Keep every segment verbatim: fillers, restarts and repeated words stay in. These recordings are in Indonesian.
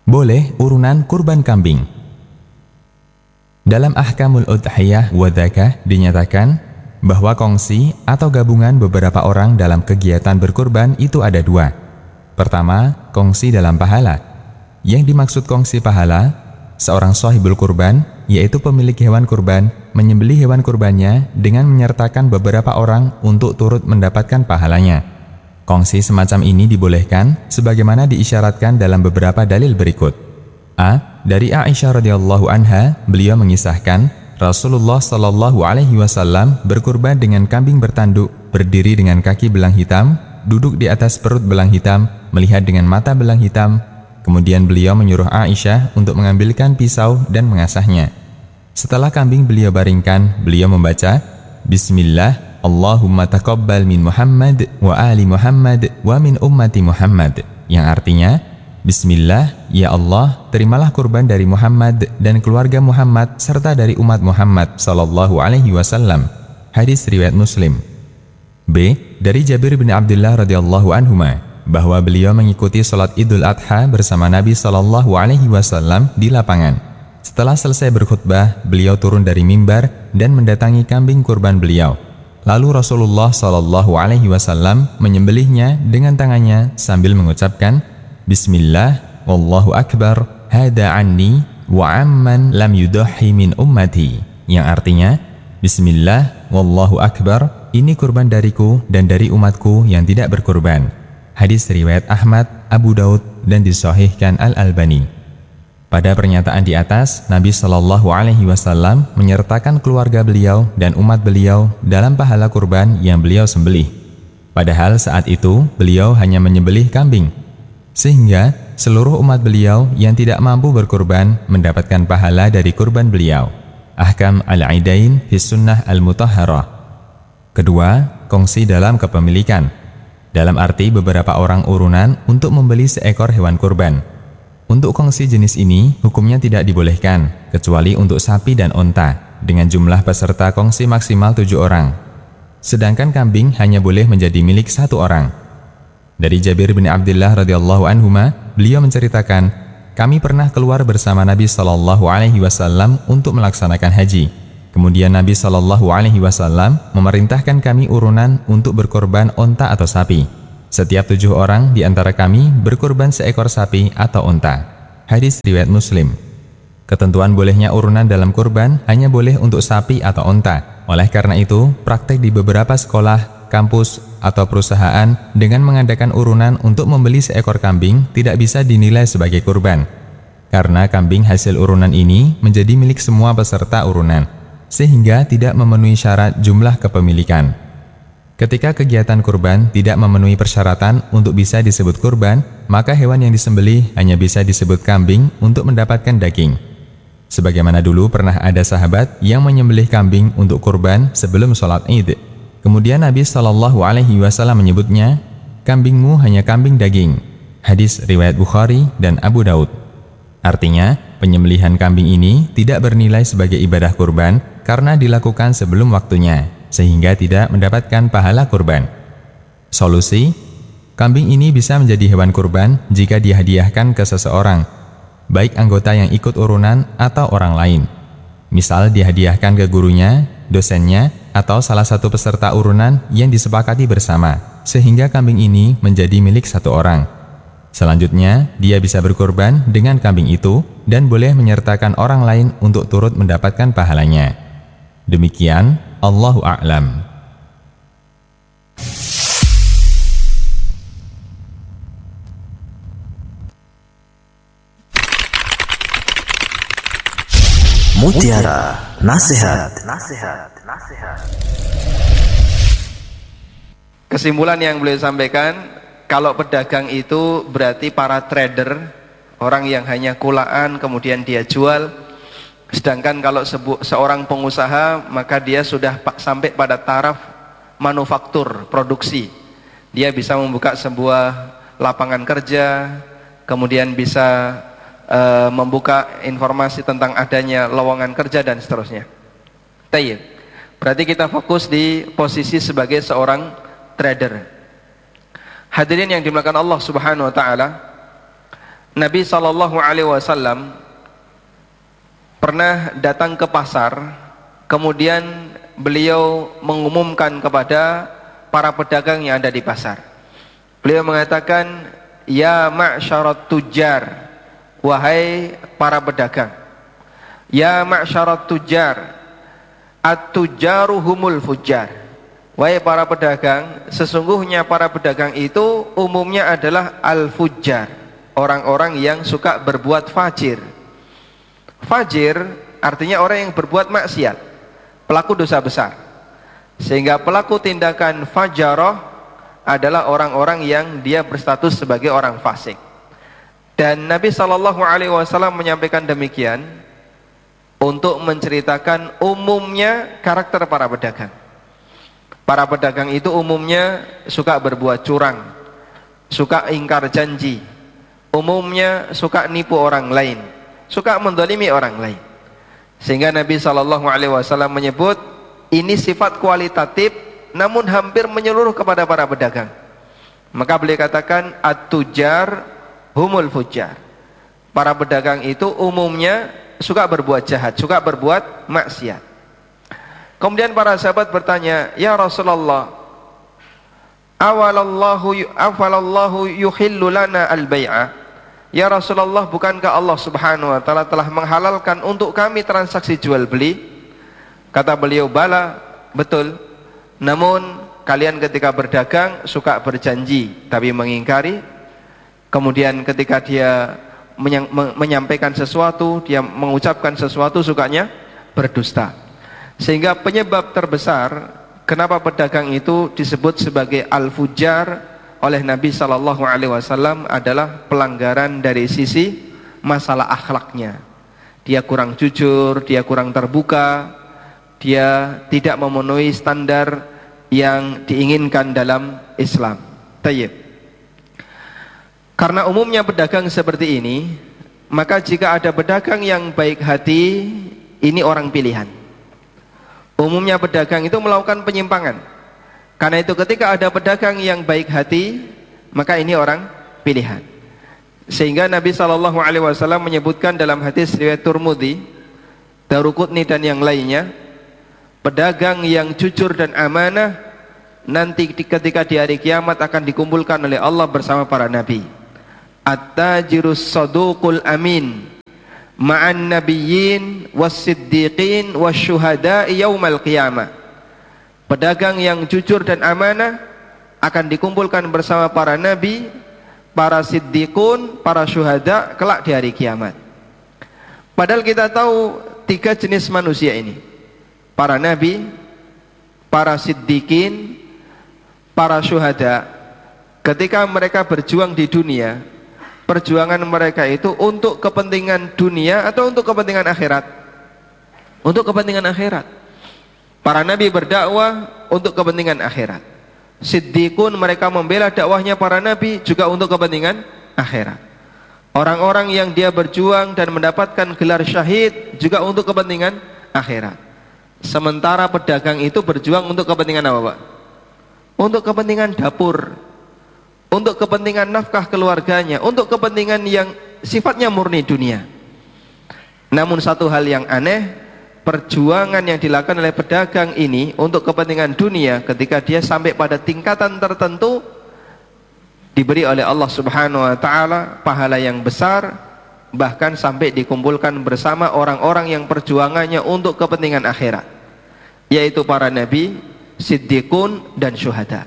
Boleh urunan kurban kambing. Dalam Ahkamul Udhiyah wa Dzakah dinyatakan bahwa kongsi atau gabungan beberapa orang dalam kegiatan berkurban itu ada dua. Pertama, kongsi dalam pahala. Yang dimaksud kongsi pahala, seorang shahibul kurban, yaitu pemilik hewan kurban, menyembelih hewan kurbannya dengan menyertakan beberapa orang untuk turut mendapatkan pahalanya. Kongsi semacam ini dibolehkan sebagaimana diisyaratkan dalam beberapa dalil berikut. A. Dari Aisyah radhiyallahu anha, beliau mengisahkan Rasulullah shallallahu alaihi wasallam berkurban dengan kambing bertanduk, berdiri dengan kaki belang hitam, duduk di atas perut belang hitam, melihat dengan mata belang hitam. Kemudian beliau menyuruh Aisyah untuk mengambilkan pisau dan mengasahnya. Setelah kambing beliau baringkan, beliau membaca Bismillah, Allahumma taqabbal min Muhammad wa ali Muhammad wa min ummati Muhammad, yang artinya Bismillah, ya Allah, terimalah kurban dari Muhammad dan keluarga Muhammad serta dari umat Muhammad sallallahu alaihi wasallam. Hadis riwayat Muslim. B. Dari Jabir bin Abdullah radhiyallahu anhuma, bahwa beliau mengikuti salat Idul Adha bersama Nabi sallallahu alaihi wasallam di lapangan. Setelah selesai berkhutbah, beliau turun dari mimbar dan mendatangi kambing kurban beliau. Lalu Rasulullah shallallahu alaihi wasallam menyembelihnya dengan tangannya sambil mengucapkan Bismillah, Wallahu Akbar, hada anni wa amman lam yudahhi min ummati, yang artinya Bismillah, Wallahu Akbar, ini kurban dariku dan dari umatku yang tidak berkurban. Hadis riwayat Ahmad, Abu Daud, dan disahihkan Al-Albani. Pada pernyataan di atas, Nabi shallallahu alaihi wasallam menyertakan keluarga beliau dan umat beliau dalam pahala kurban yang beliau sembelih. Padahal saat itu beliau hanya menyembelih kambing, sehingga seluruh umat beliau yang tidak mampu berkurban mendapatkan pahala dari kurban beliau. Ahkam al-Aidain fi Sunnah al-Mutahharah. Kedua, kongsi dalam kepemilikan. Dalam arti beberapa orang urunan untuk membeli seekor hewan kurban. Untuk kongsi jenis ini, hukumnya tidak dibolehkan, kecuali untuk sapi dan onta, dengan jumlah peserta kongsi maksimal tujuh orang. Sedangkan kambing hanya boleh menjadi milik satu orang. Dari Jabir bin Abdullah radhiyallahu anhuma, beliau menceritakan, kami pernah keluar bersama Nabi Shallallahu alaihi wasallam untuk melaksanakan haji. Kemudian Nabi Shallallahu alaihi wasallam memerintahkan kami urunan untuk berkorban onta atau sapi. Setiap tujuh orang di antara kami berkurban seekor sapi atau unta. Hadis riwayat Muslim. Ketentuan bolehnya urunan dalam kurban hanya boleh untuk sapi atau unta. Oleh karena itu, praktek di beberapa sekolah, kampus, atau perusahaan dengan mengadakan urunan untuk membeli seekor kambing tidak bisa dinilai sebagai kurban. Karena kambing hasil urunan ini menjadi milik semua peserta urunan, sehingga tidak memenuhi syarat jumlah kepemilikan. Ketika kegiatan kurban tidak memenuhi persyaratan untuk bisa disebut kurban, maka hewan yang disembelih hanya bisa disebut kambing untuk mendapatkan daging. Sebagaimana dulu pernah ada sahabat yang menyembelih kambing untuk kurban sebelum sholat Id. Kemudian Nabi shallallahu alaihi wasallam menyebutnya, kambingmu hanya kambing daging. Hadis riwayat Bukhari dan Abu Daud. Artinya, penyembelihan kambing ini tidak bernilai sebagai ibadah kurban karena dilakukan sebelum waktunya, sehingga tidak mendapatkan pahala kurban. Solusi, kambing ini bisa menjadi hewan kurban jika dihadiahkan ke seseorang, baik anggota yang ikut urunan atau orang lain. Misal dihadiahkan ke gurunya, dosennya, atau salah satu peserta urunan yang disepakati bersama, sehingga kambing ini menjadi milik satu orang. Selanjutnya, dia bisa berkurban dengan kambing itu dan boleh menyertakan orang lain untuk turut mendapatkan pahalanya. Demikian, Allahu a'lam. Mutiara Nasihat. Nasihat. Nasihat. Kesimpulan yang beliau sampaikan, kalau pedagang itu berarti para trader, orang yang hanya kulaan kemudian dia jual. Sedangkan kalau sebu, seorang pengusaha, maka dia sudah sampai pada taraf manufaktur, produksi. Dia bisa membuka sebuah lapangan kerja, kemudian bisa uh, membuka informasi tentang adanya lowongan kerja dan seterusnya. Tayyib. Berarti kita fokus di posisi sebagai seorang trader. Hadirin yang dimuliakan Allah Subhanahu wa taala, Nabi Shallallahu Alaihi Wasallam pernah datang ke pasar, kemudian beliau mengumumkan kepada para pedagang yang ada di pasar. Beliau mengatakan, ya ma'syarat tujar, wahai para pedagang. Ya ma'syarat tujar, at-tujaru humul fujar. Wahai para pedagang, sesungguhnya para pedagang itu umumnya adalah al-fujar, orang-orang yang suka berbuat fajir. Fajir artinya orang yang berbuat maksiat, pelaku dosa besar. Sehingga pelaku tindakan fajarah adalah orang-orang yang dia berstatus sebagai orang fasik. Dan Nabi Shallallahu Alaihi Wasallam menyampaikan demikian untuk menceritakan umumnya karakter para pedagang. Para pedagang itu umumnya suka berbuat curang, suka ingkar janji, umumnya suka nipu orang lain, suka mendolimi orang lain. Sehingga Nabi Shallallahu Alaihi Wasallam menyebut ini sifat kualitatif, namun hampir menyeluruh kepada para pedagang. Maka beliau katakan at-tujar humul fujar. Para pedagang itu umumnya suka berbuat jahat, suka berbuat maksiat. Kemudian para sahabat bertanya, ya Rasulullah, awalallahu awalallahu yuhillu lana al-bai'ah. Ya Rasulullah, bukankah Allah Subhanahu wa taala telah menghalalkan untuk kami transaksi jual beli? Kata beliau, bala, betul. Namun kalian ketika berdagang suka berjanji tapi mengingkari. Kemudian ketika dia menyampaikan sesuatu, dia mengucapkan sesuatu, sukanya berdusta. Sehingga penyebab terbesar kenapa pedagang itu disebut sebagai al-fujar oleh Nabi Shallallahu Alaihi Wasallam adalah pelanggaran dari sisi masalah akhlaknya. Dia kurang jujur, dia kurang terbuka, dia tidak memenuhi standar yang diinginkan dalam Islam. Tayyib. Karena umumnya pedagang seperti ini, maka jika ada pedagang yang baik hati, ini orang pilihan. Umumnya pedagang itu melakukan penyimpangan. Karena itu ketika ada pedagang yang baik hati, maka ini orang pilihan. Sehingga Nabi Shallallahu Alaihi Wasallam menyebutkan dalam hadis riwayat Tirmidzi, Daruqutni dan yang lainnya, pedagang yang jujur dan amanah nanti ketika di hari kiamat akan dikumpulkan oleh Allah bersama para nabi. At-tajirus saduqul amin ma'an nabiyyin was-siddiqin wasyuhada'i yaumal qiyamah. Pedagang yang jujur dan amanah akan dikumpulkan bersama para nabi, para siddiqun, para syuhada kelak di hari kiamat. Padahal kita tahu tiga jenis manusia ini, para nabi, para siddiqin, para syuhada, ketika mereka berjuang di dunia, perjuangan mereka itu untuk kepentingan dunia atau untuk kepentingan akhirat? Untuk kepentingan akhirat. Para nabi berdakwah untuk kepentingan akhirat. Siddiqun mereka membela dakwahnya para nabi juga untuk kepentingan akhirat. Orang-orang yang dia berjuang dan mendapatkan gelar syahid juga untuk kepentingan akhirat. Sementara pedagang itu berjuang untuk kepentingan apa, Pak? Untuk kepentingan dapur, untuk kepentingan nafkah keluarganya, untuk kepentingan yang sifatnya murni dunia. Namun satu hal yang aneh, perjuangan yang dilakukan oleh pedagang ini untuk kepentingan dunia, ketika dia sampai pada tingkatan tertentu, diberi oleh Allah Subhanahu wa taala pahala yang besar, bahkan sampai dikumpulkan bersama orang-orang yang perjuangannya untuk kepentingan akhirat, yaitu para nabi, siddiqun dan syuhada.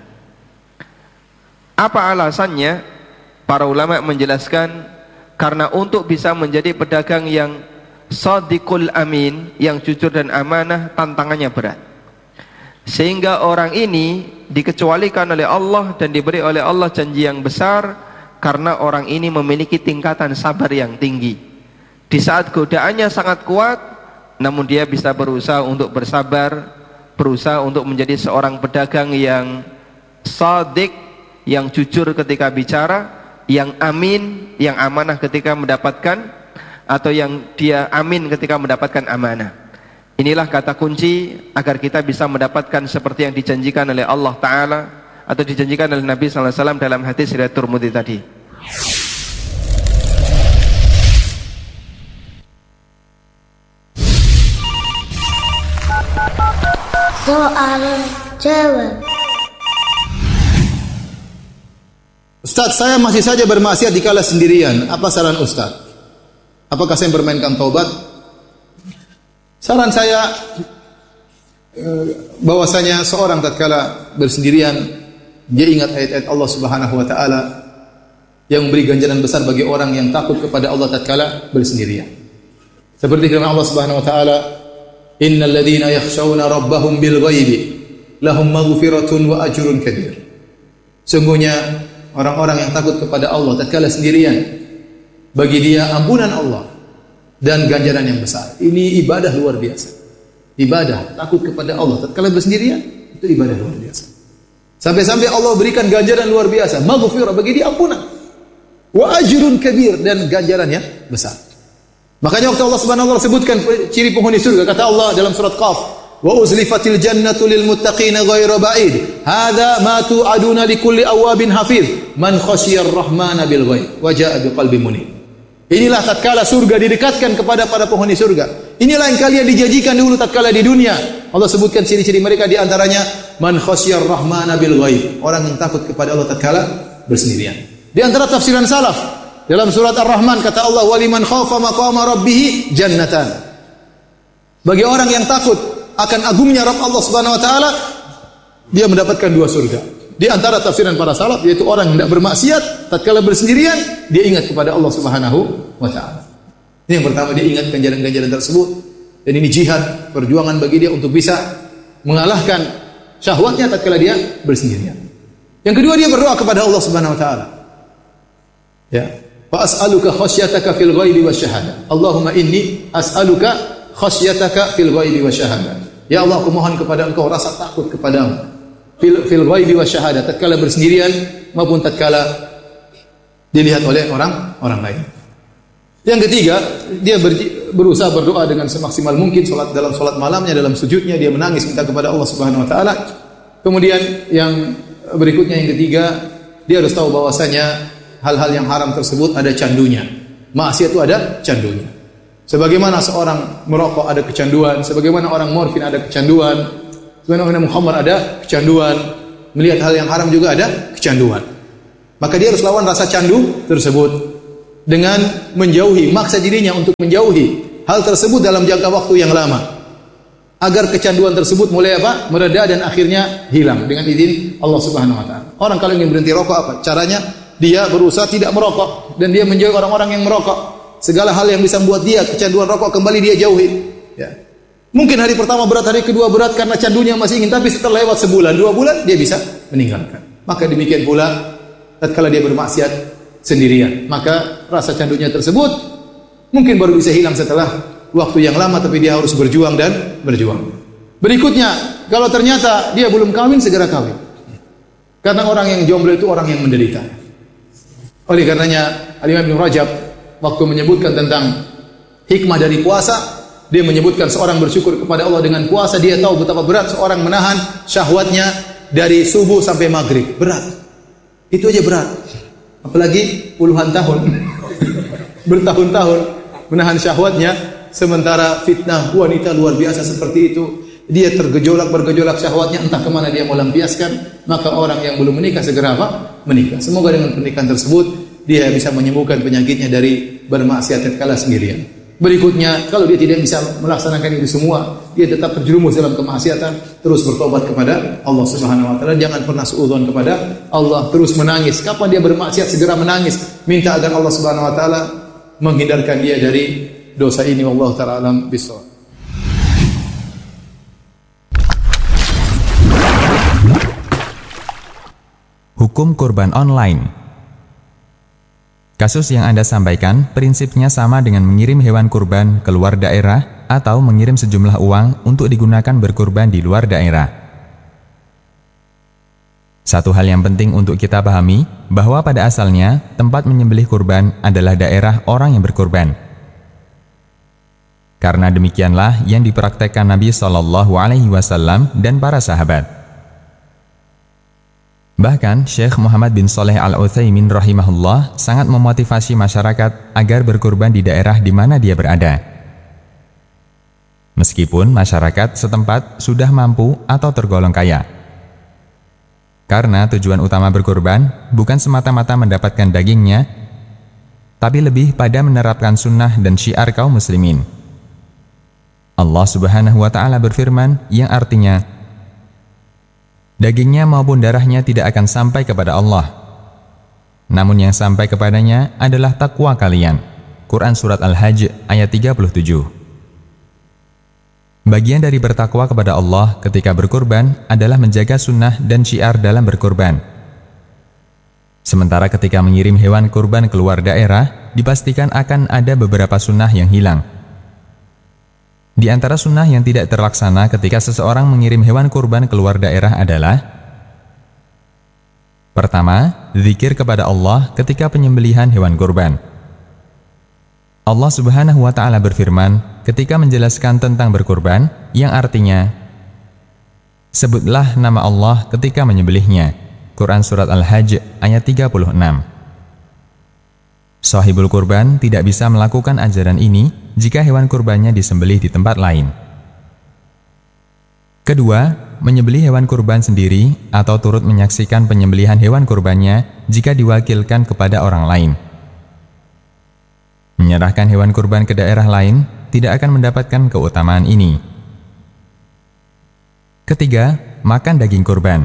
Apa alasannya? Para ulama menjelaskan, karena untuk bisa menjadi pedagang yang shadiqul amin, yang jujur dan amanah, tantangannya berat. Sehingga orang ini dikecualikan oleh Allah dan diberi oleh Allah janji yang besar, karena orang ini memiliki tingkatan sabar yang tinggi. Di saat godaannya sangat kuat, namun dia bisa berusaha untuk bersabar, berusaha untuk menjadi seorang pedagang yang shadiq, yang jujur ketika bicara, yang amin, yang amanah ketika mendapatkan, atau yang dia amin ketika mendapatkan amanah. Inilah kata kunci agar kita bisa mendapatkan seperti yang dijanjikan oleh Allah Ta'ala atau dijanjikan oleh Nabi Sallallahu Alaihi Wasallam dalam hadis riwayat Tirmidzi tadi. Soal jawab. Ustaz, saya masih saja bermaksiat dikala sendirian. Apa saran Ustaz? Apakah saya bermainkan taubat? Saran saya bahwasanya seorang tatkala bersendirian dia ingat ayat-ayat Allah Subhanahu wa taala yang memberi ganjaran besar bagi orang yang takut kepada Allah tatkala bersendirian. Seperti firman Allah Subhanahu wa taala, "Innal ladzina yakhshawna rabbahum bil ghaibi lahum maghfiratun wa ajrun kabir." Sungguhnya orang-orang yang takut kepada Allah tatkala sendirian, bagi dia ampunan Allah dan ganjaran yang besar. Ini ibadah luar biasa. Ibadah takut kepada Allah tatkala bersendirian itu ibadah luar biasa. Sampai-sampai Allah berikan ganjaran luar biasa, maghfirah, bagi dia ampunan. Wa ajrun kabir, dan ganjaran yang besar. Makanya waktu Allah Subhanahu wa taala sebutkan ciri penghuni surga, kata Allah dalam surat Qaf, wa uzlifatil jannatu lil muttaqina ghairu ba'id. Hadza ma tu'aduna likulli awabin hafiz. Man khasyiyar rahmana bil ghaib wa jaa'a biqalbin munib. Inilah tatkala surga didekatkan kepada para penghuni surga. Inilah yang kalian dijanjikan dulu tatkala di dunia. Allah sebutkan ciri-ciri mereka, di antaranya man khasyiyar rahmana bil ghaib, orang yang takut kepada Allah tatkala bersendirian. Di antara tafsiran salaf dalam surat Ar-Rahman kata Allah, waliman khafa maqama rabbih jannatan. Bagi orang yang takut akan agungnya Rabb Allah Subhanahu wa taala, dia mendapatkan dua surga. Di antara tafsiran para salaf yaitu orang yang tidak bermaksiat tatkala bersendirian, dia ingat kepada Allah Subhanahu wa taala. Ini yang pertama, dia ingat ganjaran-ganjaran tersebut, dan ini jihad, perjuangan bagi dia untuk bisa mengalahkan syahwatnya tatkala dia bersendirian. Yang kedua, dia berdoa kepada Allah Subhanahu wa taala. Ya, fa as'aluka khasyataka fil ghaibi wasyahada. Allahumma inni as'aluka khasyataka fil ghaibi wasyahada. Ya Allah, aku mohon kepada Engkau rasa takut kepadamu fil fil ghaibi wasyahada, tatkala bersendirian maupun tatkala dilihat oleh orang orang lain. Yang ketiga, dia ber, berusaha berdoa dengan semaksimal mungkin, salat dalam salat malamnya, dalam sujudnya dia menangis minta kepada Allah Subhanahu wa taala. Kemudian yang berikutnya, yang ketiga, dia harus tahu bahwasanya hal-hal yang haram tersebut ada candunya. Maksiat itu ada candunya. Sebagaimana seorang merokok ada kecanduan, sebagaimana orang morfin ada kecanduan, sebagaimana Muhammad ada kecanduan, melihat hal yang haram juga ada kecanduan. Maka dia harus lawan rasa candu tersebut dengan menjauhi, maksa dirinya untuk menjauhi hal tersebut dalam jangka waktu yang lama, agar kecanduan tersebut mulai apa? Mereda dan akhirnya hilang dengan izin Allah Subhanahu wa taala. Orang kalau ingin berhenti rokok, apa caranya? Dia berusaha tidak merokok dan dia menjauhi orang-orang yang merokok. Segala hal yang bisa membuat dia kecanduan rokok kembali dia jauhi. Ya. Mungkin hari pertama berat, hari kedua berat karena candunya masih ingin, tapi setelah lewat sebulan, dua bulan dia bisa meninggalkan. Maka demikian pula tatkala dia bermaksiat sendirian, maka rasa candunya tersebut mungkin baru bisa hilang setelah waktu yang lama, tapi dia harus berjuang dan berjuang. Berikutnya, kalau ternyata dia belum kawin, segera kawin. Karena orang yang jomblo itu orang yang menderita. Oleh karenanya Al-Imam Ibnu Rajab waktu menyebutkan tentang hikmah dari puasa, dia menyebutkan seorang bersyukur kepada Allah dengan puasa. Dia tahu betapa berat seorang menahan syahwatnya dari subuh sampai maghrib. Berat. Itu aja berat. Apalagi puluhan tahun. Bertahun-tahun menahan syahwatnya, sementara fitnah wanita luar biasa seperti itu. Dia tergejolak bergejolak syahwatnya, entah kemana dia mau lampiaskan. Maka orang yang belum menikah segera apa? Menikah. Semoga dengan pernikahan tersebut dia bisa menyembuhkan penyakitnya dari bermaksiat tatkala sendirian. Berikutnya, kalau dia tidak bisa melaksanakan itu semua, dia tetap terjerumus dalam kemaksiatan, terus bertobat kepada Allah Subhanahu wa taala. Jangan pernah suudzon kepada Allah, terus menangis. Kapan dia bermaksiat, segera menangis, minta agar Allah Subhanahu wa taala menghindarkan dia dari dosa ini. Wallahu taala alam bissawab. Hukum kurban online. Kasus yang Anda sampaikan prinsipnya sama dengan mengirim hewan kurban ke luar daerah atau mengirim sejumlah uang untuk digunakan berkurban di luar daerah. Satu hal yang penting untuk kita pahami, bahwa pada asalnya tempat menyembelih kurban adalah daerah orang yang berkurban. Karena demikianlah yang dipraktekkan Nabi shallallahu alaihi wasallam dan para sahabat. Bahkan Syekh Muhammad bin Shalih Al-Utsaimin rahimahullah sangat memotivasi masyarakat agar berkurban di daerah di mana dia berada. meskipun masyarakat setempat sudah mampu atau tergolong kaya. Karena tujuan utama berkurban bukan semata-mata mendapatkan dagingnya, tapi lebih pada menerapkan sunnah dan syiar kaum muslimin. Allah Subhanahu wa Ta'ala berfirman yang artinya, dagingnya maupun darahnya tidak akan sampai kepada Allah, namun yang sampai kepadanya adalah takwa kalian. Quran Surat Al-Hajj ayat tiga puluh tujuh. Bagian dari bertakwa kepada Allah ketika berkurban adalah menjaga sunnah dan syiar dalam berkurban. Sementara ketika mengirim hewan kurban keluar daerah, dipastikan akan ada beberapa sunnah yang hilang. Di antara sunnah yang tidak terlaksana ketika seseorang mengirim hewan kurban keluar daerah adalah: pertama, zikir kepada Allah ketika penyembelihan hewan kurban. Allah Subhanahu wa Ta'ala berfirman ketika menjelaskan tentang berkurban, yang artinya, sebutlah nama Allah ketika menyembelihnya. Quran Surat Al-Hajj ayat tiga puluh enam. Shahibul kurban tidak bisa melakukan ajaran ini jika hewan kurbannya disembelih di tempat lain. Kedua, menyembelih hewan kurban sendiri atau turut menyaksikan penyembelihan hewan kurbannya jika diwakilkan kepada orang lain. Menyerahkan hewan kurban ke daerah lain tidak akan mendapatkan keutamaan ini. Ketiga, makan daging kurban.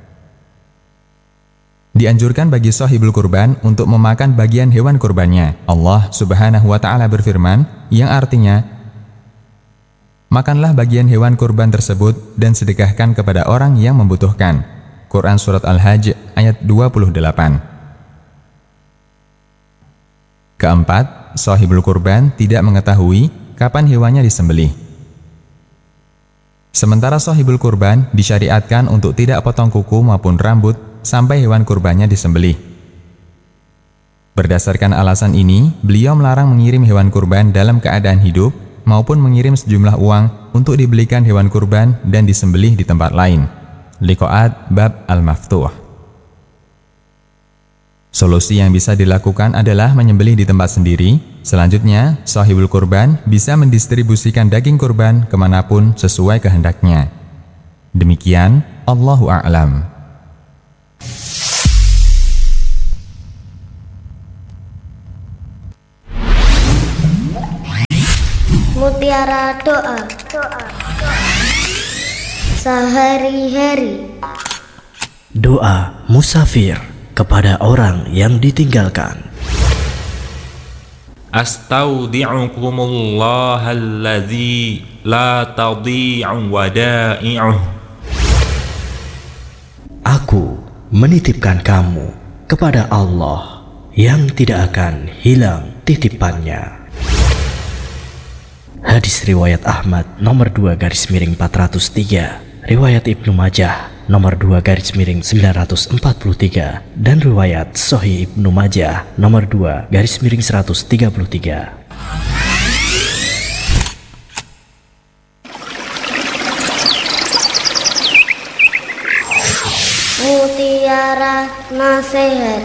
Dianjurkan bagi shahibul kurban untuk memakan bagian hewan kurbannya. Allah Subhanahu wa Ta'ala berfirman yang artinya, makanlah bagian hewan kurban tersebut dan sedekahkan kepada orang yang membutuhkan. Quran Surat Al-Hajj ayat dua puluh delapan. Keempat, shahibul kurban tidak mengetahui kapan hewannya disembelih. Sementara shahibul kurban disyariatkan untuk tidak potong kuku maupun rambut sampai hewan kurbannya disembelih. Berdasarkan alasan ini, beliau melarang mengirim hewan kurban dalam keadaan hidup maupun mengirim sejumlah uang untuk dibelikan hewan kurban dan disembelih di tempat lain. Liqa'at Bab Al-Maftuh. Solusi yang bisa dilakukan adalah menyembelih di tempat sendiri. Selanjutnya, shahibul kurban bisa mendistribusikan daging kurban kemanapun sesuai kehendaknya. Demikian, Allahu a'lam. Mutiara doa. Sehari-hari. Doa musafir kepada orang yang ditinggalkan. Astaudi'ukumullah alladzi la tadhi'u wada'i'uh. Aku menitipkan kamu kepada Allah yang tidak akan hilang titipannya. Hadis riwayat Ahmad nomor dua garis miring empat ratus tiga, riwayat Ibnu Majah nomor dua garis miring sembilan ratus empat puluh tiga, dan riwayat Sahih Ibnu Majah nomor dua garis miring seratus tiga puluh tiga. Mutiara nasihat.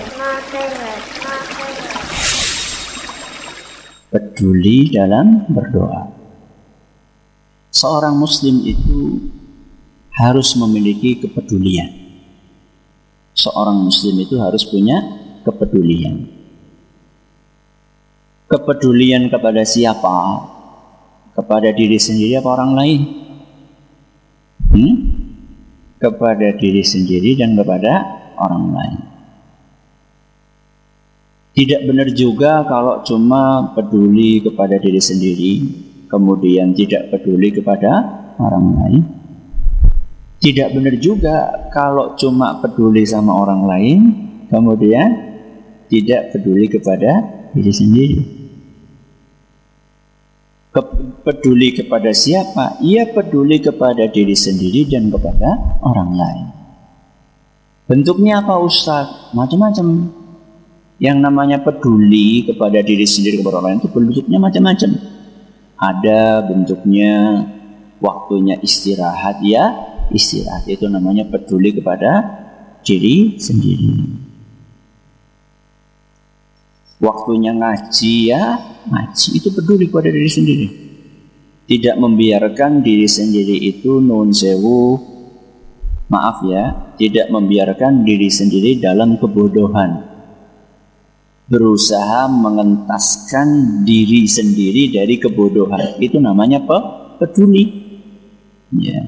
Peduli dalam berdoa. Seorang muslim itu harus memiliki kepedulian. Seorang muslim itu harus punya kepedulian. Kepedulian kepada siapa? Kepada diri sendiri apa orang lain? Hmm? Kepada diri sendiri dan kepada orang lain. Tidak benar juga kalau cuma peduli kepada diri sendiri, kemudian tidak peduli kepada orang lain. Tidak benar juga kalau cuma peduli sama orang lain, kemudian tidak peduli kepada diri sendiri. Ke- peduli kepada siapa? Ia peduli kepada diri sendiri dan kepada orang lain. Bentuknya apa, Ustaz? Macam-macam. Yang namanya peduli kepada diri sendiri kepada orang lain itu bentuknya macam-macam. Ada bentuknya waktunya istirahat, ya istirahat, itu namanya peduli kepada diri sendiri. Waktunya ngaji, ya ngaji, itu peduli kepada diri sendiri. tidak membiarkan diri sendiri itu nun sewu, maaf ya, tidak membiarkan diri sendiri dalam kebodohan, berusaha mengentaskan diri sendiri dari kebodohan. Itu namanya pe peduli. Ya.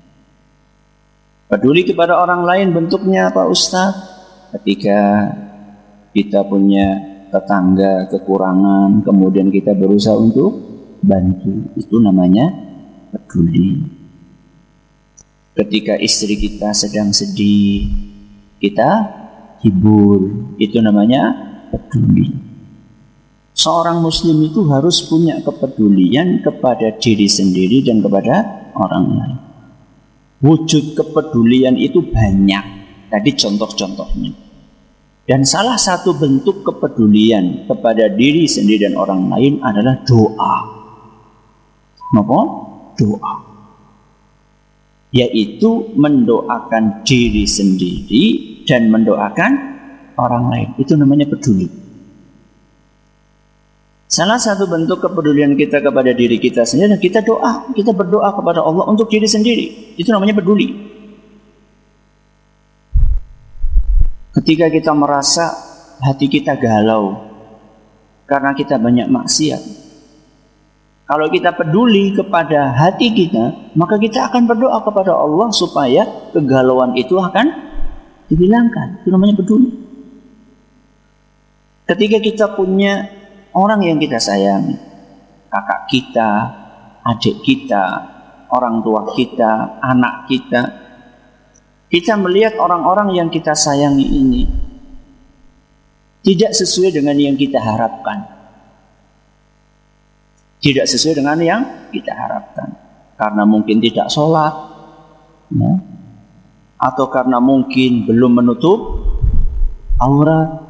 Peduli kepada orang lain bentuknya apa Ustaz? Ketika kita punya tetangga kekurangan, kemudian kita berusaha untuk bantu, itu namanya peduli. Ketika istri kita sedang sedih, kita hibur, itu namanya peduli. Seorang muslim itu harus punya kepedulian kepada diri sendiri dan kepada orang lain. Wujud kepedulian itu banyak. Tadi contoh-contohnya. Dan salah satu bentuk kepedulian kepada diri sendiri dan orang lain adalah doa. Apa? Doa. Yaitu mendoakan diri sendiri dan mendoakan orang lain. Itu namanya peduli. Salah satu bentuk kepedulian kita kepada diri kita sendiri adalah kita doa. Kita berdoa kepada Allah untuk diri sendiri. Itu namanya peduli. Ketika kita merasa hati kita galau karena kita banyak maksiat, kalau kita peduli kepada hati kita, maka kita akan berdoa kepada Allah supaya kegalauan itu akan dihilangkan. Itu namanya peduli. Ketika kita punya orang yang kita sayangi, kakak kita, adik kita, orang tua kita, anak kita, kita melihat orang-orang yang kita sayangi ini tidak sesuai dengan yang kita harapkan. Tidak sesuai dengan yang kita harapkan. Karena mungkin tidak sholat, ya, atau karena mungkin belum menutup aurat.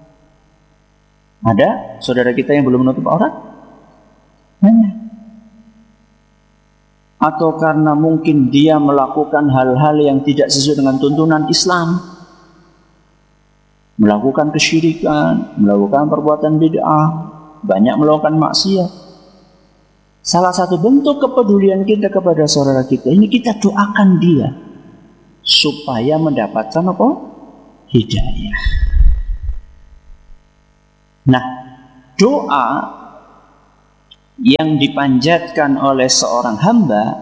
Ada saudara kita yang belum menutup aurat? Banyak. Atau karena mungkin dia melakukan hal-hal yang tidak sesuai dengan tuntunan Islam, melakukan kesyirikan, melakukan perbuatan bid'ah, banyak melakukan maksiat. Salah satu bentuk kepedulian kita kepada saudara kita ini, kita doakan dia supaya mendapatkan apa? Hidayah. Nah, doa yang dipanjatkan oleh seorang hamba,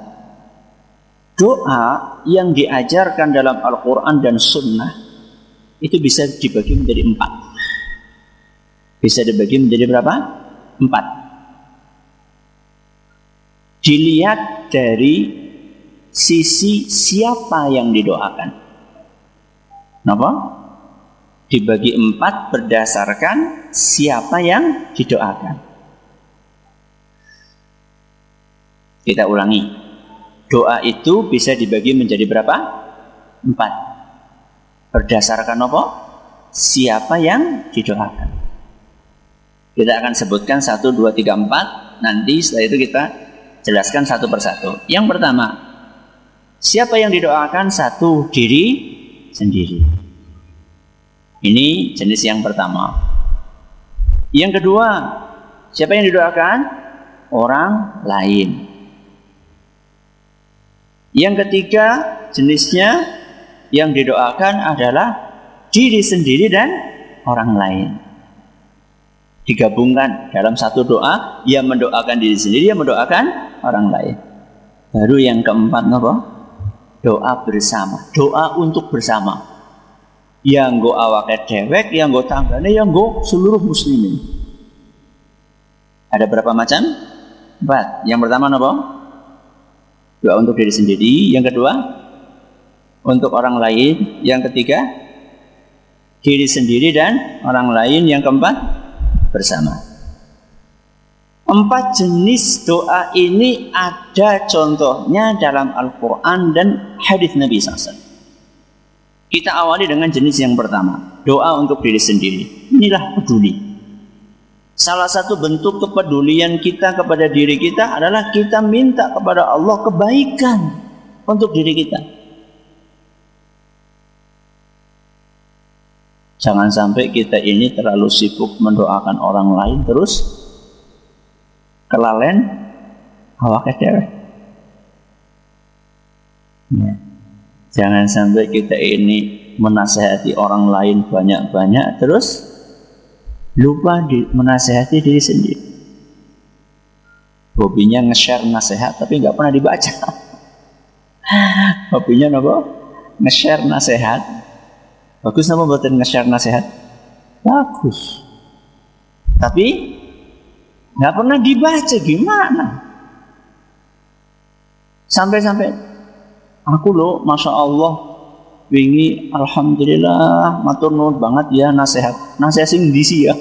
doa yang diajarkan dalam Al-Quran dan Sunnah, itu bisa dibagi menjadi empat. Bisa dibagi menjadi berapa? Empat. Dilihat dari sisi siapa yang didoakan. Kenapa? Dibagi empat berdasarkan siapa yang didoakan. Kita ulangi. Doa itu bisa dibagi menjadi berapa? Empat. Berdasarkan apa? Siapa yang didoakan. Kita akan sebutkan satu, dua, tiga, empat. Nanti setelah itu kita jelaskan satu persatu. Yang pertama, siapa yang didoakan? Satu, diri sendiri. Ini jenis yang pertama. Yang kedua, siapa yang didoakan? Orang lain. Yang ketiga, jenisnya yang didoakan adalah diri sendiri dan orang lain. Digabungkan dalam satu doa, yang mendoakan diri sendiri, yang mendoakan orang lain. Baru yang keempat apa? Doa bersama. Doa untuk bersama. Yang go awake dewek, yang go tanggane, yang go seluruh muslimin. Ada berapa macam? Empat. Yang pertama apa? Doa untuk diri sendiri. Yang kedua, untuk orang lain. Yang ketiga, diri sendiri dan orang lain. Yang keempat, bersama. Empat jenis doa ini ada contohnya dalam Al-Quran dan hadis Nabi sallallahu alaihi wasallam. Kita awali dengan jenis yang pertama, doa untuk diri sendiri. Inilah peduli. Salah satu bentuk kepedulian kita kepada diri kita adalah kita minta kepada Allah kebaikan untuk diri kita. Jangan sampai kita ini terlalu sibuk mendoakan orang lain terus kelalen awake dhewe. Ya. Jangan sampai kita ini menasehati orang lain banyak-banyak terus lupa di, menasehati diri sendiri. Hobinya nge-share nasihat tapi nggak pernah dibaca. Hobinya apa? Nge-share nasihat. Bagus apa buatan nge-share nasihat? Bagus. Tapi nggak pernah dibaca, gimana? Sampai-sampai aku loh, masya Allah, wingi alhamdulillah matur nuwun banget ya nasihat. Nasihat sing ndi sih ya?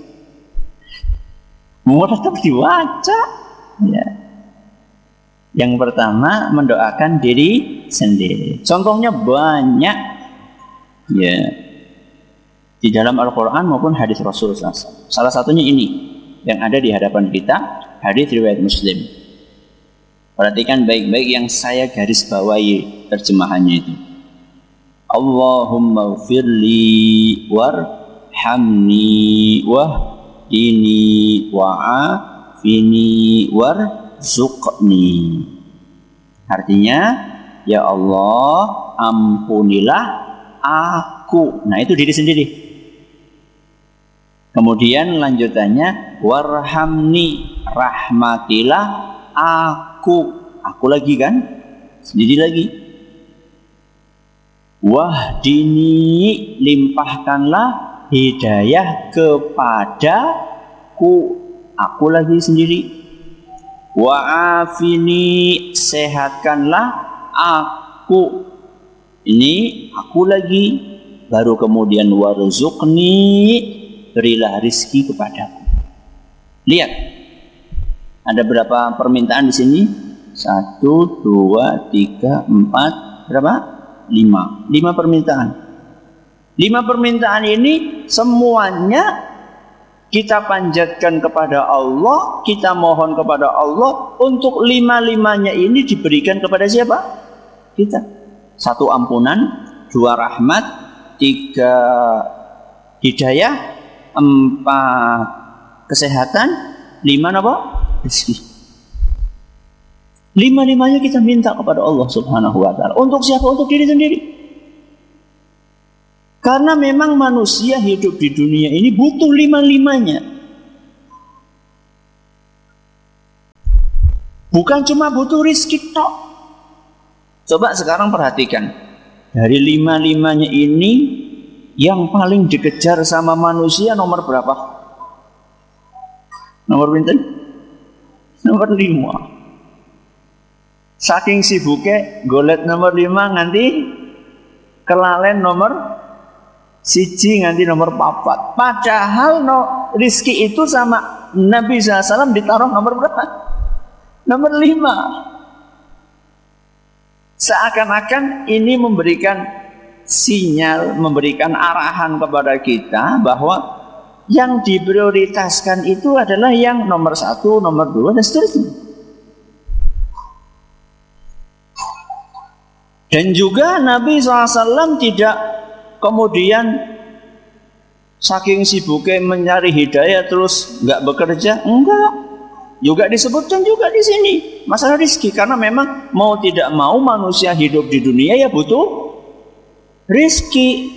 Mau tetap dibaca. Ya. Yang pertama mendoakan diri sendiri. Contohnya banyak. Ya. Di dalam Al-Quran maupun hadis Rasulullah shallallahu alaihi wasallam. Salah satunya ini yang ada di hadapan kita, hadis riwayat Muslim. Perhatikan baik-baik yang saya garis bawahi terjemahannya itu. Allahumma ghfirli warhamni wahdini wa'afini warzuqni. Artinya, ya Allah, ampunilah aku. Nah, itu diri sendiri. Kemudian lanjutannya warhamni, rahmatilah aku. Aku lagi kan? Sendiri lagi. Wahdini, limpahkanlah hidayah kepadaku. Aku lagi sendiri. Wa'afini, sehatkanlah aku. Ini aku lagi. Baru kemudian warzuqni, berilah rizki kepadaku. Lihat, ada berapa permintaan di sini? Satu, dua, tiga, empat, berapa? Lima. Lima permintaan. Lima permintaan ini semuanya kita panjatkan kepada Allah, kita mohon kepada Allah untuk lima-limanya ini diberikan kepada siapa? Kita. Satu ampunan, dua rahmat, tiga hidayah, empat kesehatan, lima apa? Rezeki. Lima-limanya kita minta kepada Allah Subhanahu wa ta'ala. Untuk siapa? Untuk diri sendiri. Karena memang manusia hidup di dunia ini butuh lima-limanya. Bukan cuma butuh rizki tok. Coba sekarang perhatikan. Dari lima-limanya ini, yang paling dikejar sama manusia nomor berapa? Nomor pinten? Nomor lima. Saking sibuknya golet nomor lima nganti kelalen nomor siji nganti nomor papat. Padahal no, rizki itu sama Nabi shallallahu alaihi wasallam ditaruh nomor berapa? Nomor lima. Seakan-akan ini memberikan sinyal, memberikan arahan kepada kita bahwa yang diprioritaskan itu adalah yang nomor satu, nomor dua, dan seterusnya. Dan juga Nabi shallallahu alaihi wasallam tidak kemudian saking sibuknya mencari hidayah terus nggak bekerja, enggak. Juga disebutkan juga di sini masalah rizki, karena memang mau tidak mau manusia hidup di dunia ya butuh rizki,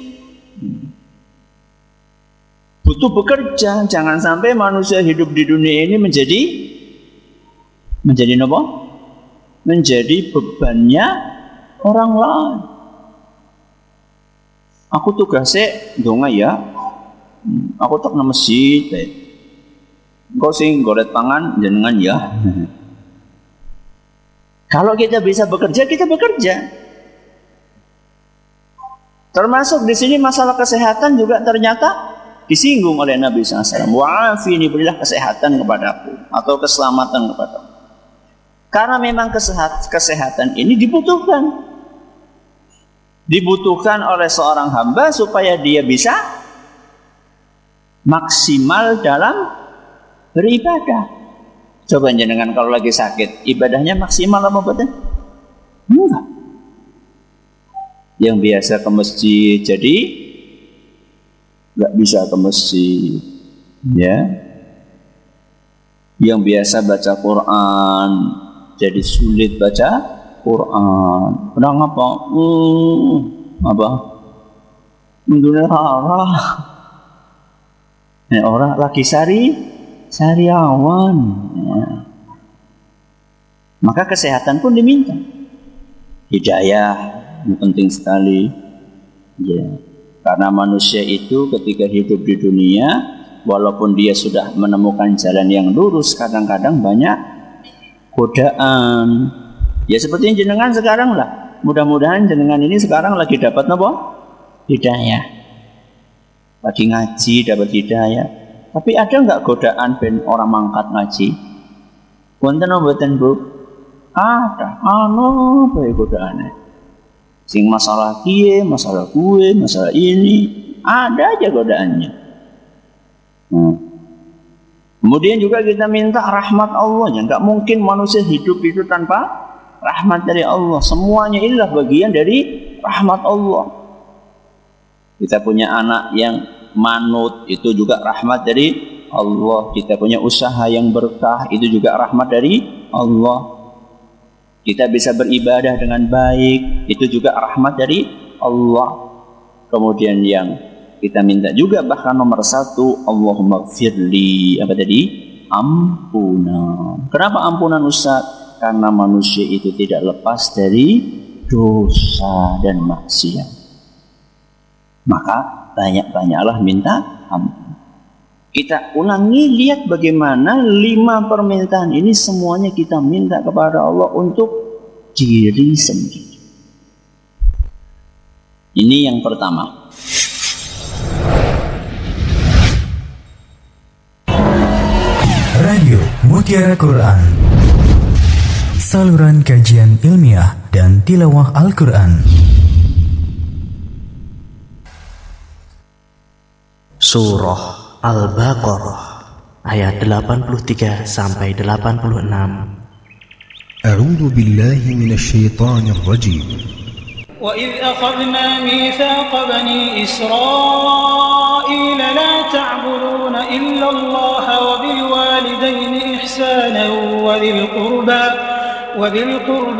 butuh bekerja. Jangan sampai manusia hidup di dunia ini menjadi menjadi apa? Menjadi bebannya orang lain. Aku tugasnya donga ya. Aku tak nang masjid. Engko sing golet pangan jenengan ya. Kalau kita bisa bekerja, kita bekerja. Termasuk di sini masalah kesehatan juga ternyata disinggung oleh Nabi shallallahu alaihi wasallam. Wa'afini, berilah kesehatan kepadaku atau keselamatan kepadaku. Karena memang kesehat, kesehatan ini dibutuhkan. Dibutuhkan oleh seorang hamba supaya dia bisa maksimal dalam beribadah. Coba jenengan kalau lagi sakit, ibadahnya maksimal apa betul? Enggak. Yang biasa ke masjid jadi nggak bisa ke masjid, ya. Yang biasa baca Quran jadi sulit baca Quran. Kenapa? Hmm, apa? Mendunia arah. Ini orang lagi sari, sariawan. Ya. Maka kesehatan pun diminta. Hidayah ini penting sekali. Ya. Karena manusia itu ketika hidup di dunia, walaupun dia sudah menemukan jalan yang lurus, kadang-kadang banyak godaan. Ya seperti jenengan sekarang lah. Mudah-mudahan jenengan ini sekarang lagi dapat apa? Hidayah. Lagi ngaji dapat hidayah. Tapi ada enggak godaan ben orang mangkat ngaji? Wonten mboten, Bu? Ada. Ano bae godaane. Sing masalah kiye, masalah gue, masalah ini, ada aja godaannya. Hmm. Kemudian juga kita minta rahmat Allahnya. Enggak mungkin manusia hidup itu tanpa rahmat dari Allah. Semuanya inilah bagian dari rahmat Allah. Kita punya anak yang manut, itu juga rahmat dari Allah. Kita punya usaha yang berkah, itu juga rahmat dari Allah. Kita bisa beribadah dengan baik, itu juga rahmat dari Allah. Kemudian yang kita minta juga bahkan nomor satu, Allahumma gfirli, apa tadi? Ampunan. Kenapa ampunan Ustaz? Karena manusia itu tidak lepas dari dosa dan maksiat. Maka banyak-banyaklah minta ampun. Kita ulangi, lihat bagaimana lima permintaan ini semuanya kita minta kepada Allah untuk diri sendiri. Ini yang pertama. Radio Mutiara Quran, saluran kajian ilmiah dan tilawah Al-Quran. Surah Al-Baqarah ayat delapan puluh tiga sampai delapan puluh enam. A'udzu billahi minasy syaithanir rajim. Wa idz akhadna mitsaqa bani Israil la ta'buduna illa Allah wa bil walidayni ihsana wa dhil qurba وبالقربى